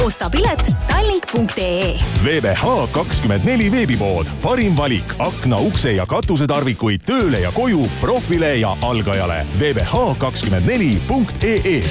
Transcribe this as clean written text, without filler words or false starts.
osta pilet tallink.ee. VBH24 veebipood. Parim valik akna, ukse ja katusetarvikuid tööle ja koju, profile ja algajale. VBH24.ee